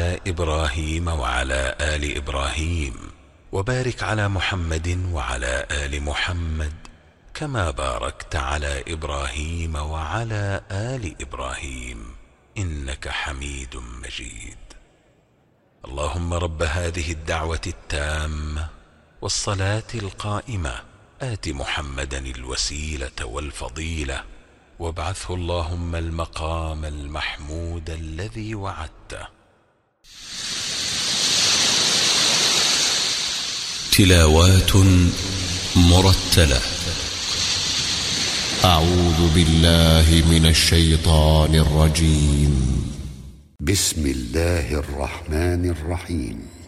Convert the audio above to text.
على إبراهيم وعلى آل إبراهيم، وبارك على محمد وعلى آل محمد كما باركت على إبراهيم وعلى آل إبراهيم إنك حميد مجيد. اللهم رب هذه الدعوة التامة والصلاة القائمة آت محمدا الوسيلة والفضيلة، وابعثه اللهم المقام المحمود الذي وعدته. تلاوات مرتلة. أعوذ بالله من الشيطان الرجيم. بسم الله الرحمن الرحيم.